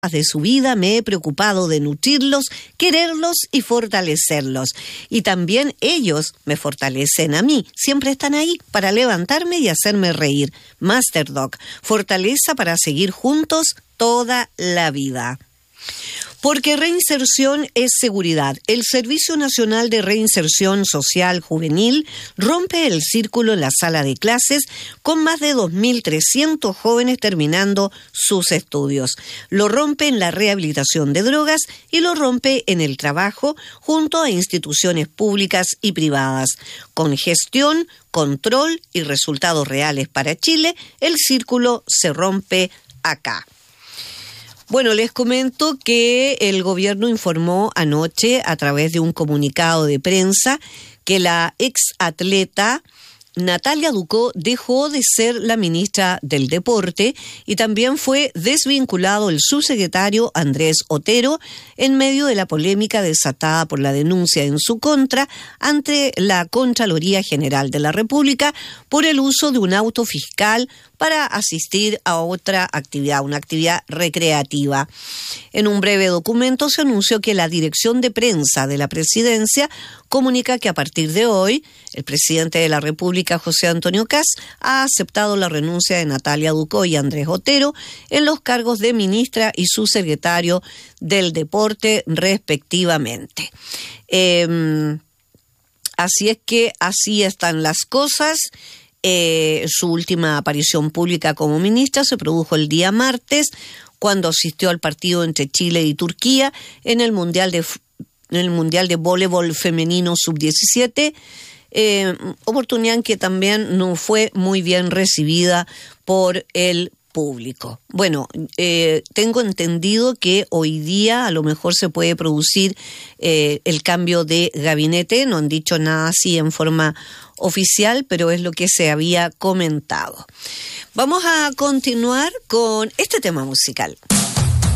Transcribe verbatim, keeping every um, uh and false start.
de su vida me he preocupado de nutrirlos, quererlos y fortalecerlos. Y también ellos me fortalecen a mí. Siempre están ahí para levantarme y hacerme reír. Masterdoc, fortaleza para seguir juntos toda la vida. Porque reinserción es seguridad. El Servicio Nacional de Reinserción Social Juvenil rompe el círculo en la sala de clases con más de dos mil trescientos jóvenes terminando sus estudios. Lo rompe en la rehabilitación de drogas y lo rompe en el trabajo junto a instituciones públicas y privadas. Con gestión, control y resultados reales para Chile, el círculo se rompe acá. Bueno, les comento que el gobierno informó anoche a través de un comunicado de prensa que la exatleta Natalia Ducó dejó de ser la ministra del Deporte y también fue desvinculado el subsecretario Andrés Otero en medio de la polémica desatada por la denuncia en su contra ante la Contraloría General de la República por el uso de un auto fiscal para asistir a otra actividad, una actividad recreativa. En un breve documento se anunció que la dirección de prensa de la presidencia comunica que a partir de hoy el presidente de la República, José Antonio Kast, ha aceptado la renuncia de Natalia Ducó y Andrés Otero en los cargos de ministra y subsecretario del Deporte, respectivamente. Eh, así es que así están las cosas. Eh, su última aparición pública como ministra se produjo el día martes, cuando asistió al partido entre Chile y Turquía en el Mundial de, en el mundial de Voleibol Femenino sub diecisiete, eh, oportunidad en que también no fue muy bien recibida por el público. Bueno, eh, tengo entendido que hoy día a lo mejor se puede producir eh, el cambio de gabinete. No han dicho nada así en forma oficial, pero es lo que se había comentado. Vamos a continuar con este tema musical.